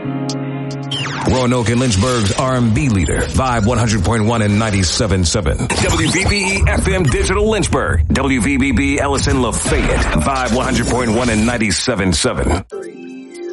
Roanoke and Lynchburg's R&B leader, Vibe 100.1 and 97.7. WVBE FM Digital Lynchburg. WVBB Ellison Lafayette, Vibe 100.1 and 97.7.